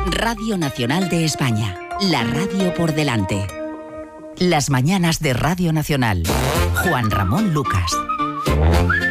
Radio Nacional de España, la radio por delante. Las mañanas de Radio Nacional. Juan Ramón Lucas.